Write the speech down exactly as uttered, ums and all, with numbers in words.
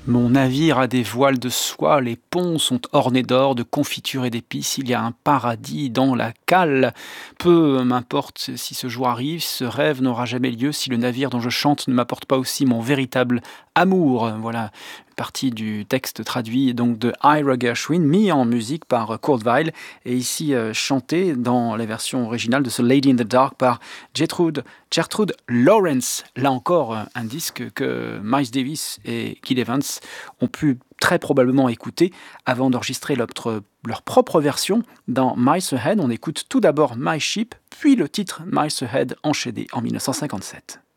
Mon navire a des voiles de soie, les ponts sont ornés d'or, de confitures et d'épices, il y a un paradis dans la cale. Peu m'importe si ce jour arrive, ce rêve n'aura jamais lieu si le navire dont je chante ne m'apporte pas aussi mon véritable amour. Voilà, une partie du texte traduit donc de Ira Gershwin, mis en musique par Kurt Weill, et ici euh, chanté dans la version originale de ce Lady in the Dark par Gertrude, Gertrude Lawrence. Là encore, un disque que Miles Davis et Gil Evans ont pu très probablement écouter avant d'enregistrer leur, leur propre version dans Miles Ahead. On écoute tout d'abord My Ship, puis le titre Miles Ahead enchaîné en mille neuf cent cinquante-sept.